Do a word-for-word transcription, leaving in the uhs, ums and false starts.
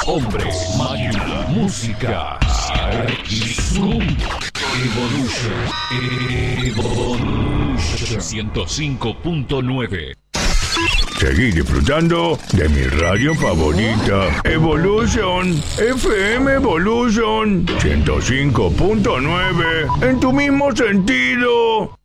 Hombre, máquina, música, Zoom, Evolution, Evolution ciento cinco punto nueve. Seguí disfrutando de mi radio favorita, Evolution, F M Evolution ciento cinco punto nueve, en tu mismo sentido.